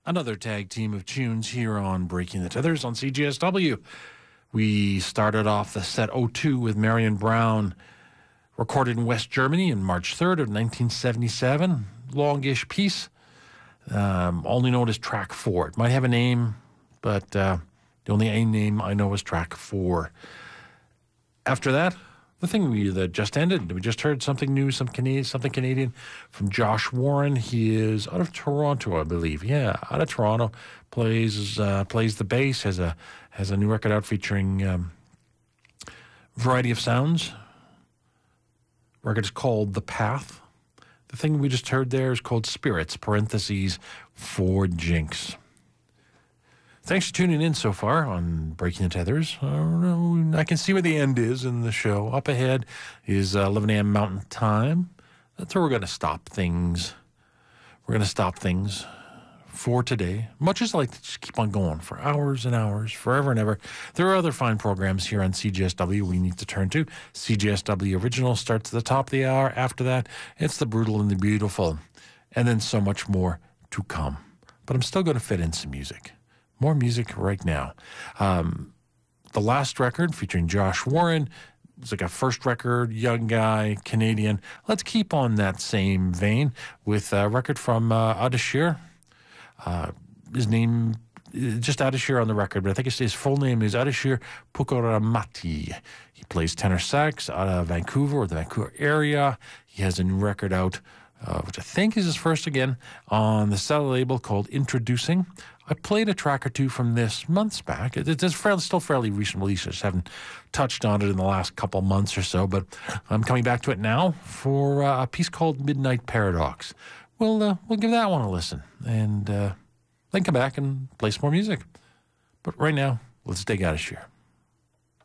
Another tag team of tunes here on Breaking the Tethers on CJSW. We started off the set 02 with Marion Brown, recorded in West Germany on March 3rd of 1977. Longish piece, only known as track 4. It might have a name, but the only name I know is track 4. After that, the thing that just ended, we just heard something new, something Canadian from Josh Warren. He is out of Toronto, I believe. Yeah, out of Toronto. Plays the bass. Has a new record out featuring variety of sounds. Record is called The Path. The thing we just heard there is called Spirits, parentheses, for Jinx. Thanks for tuning in so far on Breaking the Tethers. I can see where the end is in the show. Up ahead is 11 a.m. Mountain Time. That's where we're going to stop things. We're going to stop things for today. Much as I like to just keep on going for hours and hours, forever and ever. There are other fine programs here on CJSW we need to turn to. CJSW Original starts at the top of the hour. After that, it's The Brutal and the Beautiful. And then so much more to come. But I'm still going to fit in some music. More music right now. The last record featuring Josh Warren, it's like a first record, young guy, Canadian. Let's keep on that same vein with a record from Adashir. His name, just Adashir on the record, but I think his full name is Adashir Pukuramati. He plays tenor sax out of Vancouver or the Vancouver area. He has a new record out, which I think is his first again, on the Cell label called Introducing. I played a track or two from this months back. It's still fairly recent release. I just haven't touched on it in the last couple months or so, but I'm coming back to it now for a piece called Midnight Paradox. We'll give that one a listen and then come back and play some more music. But right now, let's dig out of here.